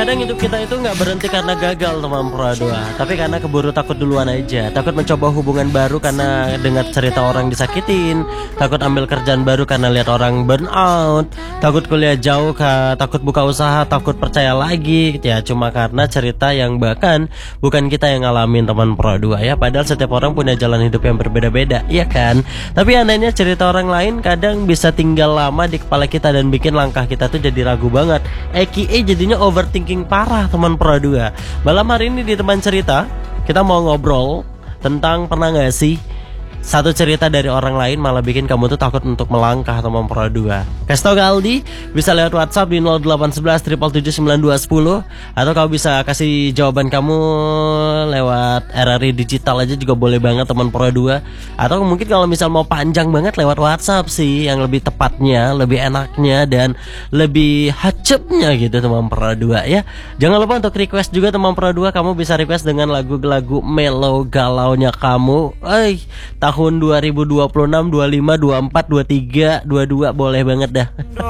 Kadang hidup kita itu nggak berhenti karena gagal teman Pro 2, tapi karena keburu takut duluan aja. Takut mencoba hubungan baru karena dengar cerita orang disakitin, takut ambil kerjaan baru karena lihat orang burn out, takut kuliah jauh, takut buka usaha, takut percaya lagi. Ya cuma karena cerita yang bahkan bukan kita yang ngalamin teman Pro 2 ya. Padahal setiap orang punya jalan hidup yang berbeda-beda, iya kan? Tapi anehnya cerita orang lain kadang bisa tinggal lama di kepala kita dan bikin langkah kita tuh jadi ragu banget. AKA jadinya overthinking parah teman Pro 2. Malam hari ini di teman cerita kita mau ngobrol tentang pernah gak sih satu cerita dari orang lain malah bikin kamu tuh takut untuk melangkah teman Pro 2. Kasih tau ke Aldi, bisa lewat WhatsApp di 0811 777 9210, atau kamu bisa kasih jawaban kamu lewat RRI Digital aja juga boleh banget teman Pro 2. Atau mungkin kalau misal mau panjang banget lewat WhatsApp sih yang lebih tepatnya, lebih enaknya dan lebih hacepnya gitu teman Pro 2 ya. Jangan lupa untuk request juga teman Pro 2, kamu bisa request dengan lagu-lagu mellow galaunya kamu. Tahun 2026, 25, 24, 23, 22 boleh banget dah.